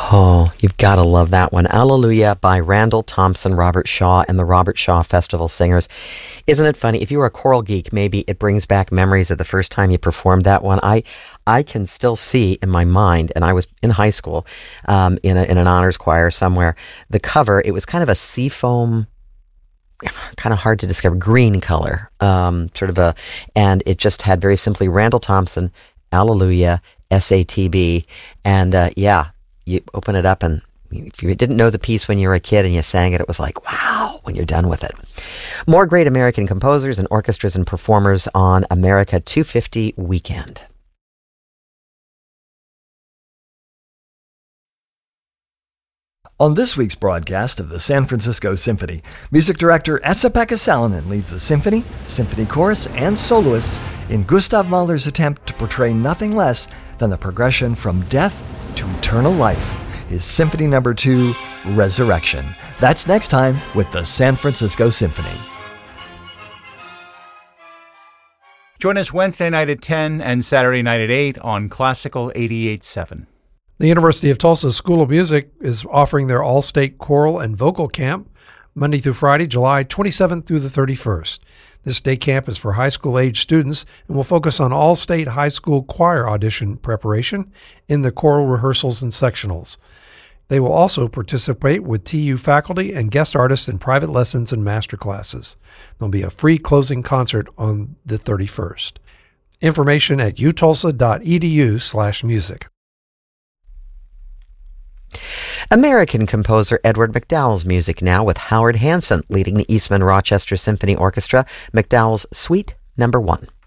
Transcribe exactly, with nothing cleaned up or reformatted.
Oh, you've got to love that one. Alleluia by Randall Thompson, Robert Shaw, and the Robert Shaw Festival Singers. Isn't it funny? If you were a choral geek, maybe it brings back memories of the first time you performed that one. I I can still see in my mind, and I was in high school um, in, a, in an honors choir somewhere, the cover, it was kind of a seafoam, kind of hard to describe, green color, um, sort of a, and it just had very simply Randall Thompson, Alleluia, S A T B, and uh, yeah, you open it up, and if you didn't know the piece when you were a kid and you sang it, it was like, wow, when you're done with it. More great American composers and orchestras and performers on America two fifty Weekend. On this week's broadcast of the San Francisco Symphony, music director Esa-Pekka Salonen leads the symphony, symphony chorus, and soloists in Gustav Mahler's attempt to portray nothing less than the progression from death to eternal life, his Symphony Number Two, Resurrection. That's next time with the San Francisco Symphony. Join us Wednesday night at ten and Saturday night at eight on Classical eighty-eight point seven. The University of Tulsa School of Music is offering their all-state choral and vocal camp Monday through Friday, July twenty-seventh through the thirty-first. This day camp is for high school age students and will focus on all-state high school choir audition preparation in the choral rehearsals and sectionals. They will also participate with T U faculty and guest artists in private lessons and master classes. There'll be a free closing concert on the thirty-first. Information at utulsa.edu slash music. American composer Edward McDowell's music now, with Howard Hanson leading the Eastman Rochester Symphony Orchestra, McDowell's Suite Number One.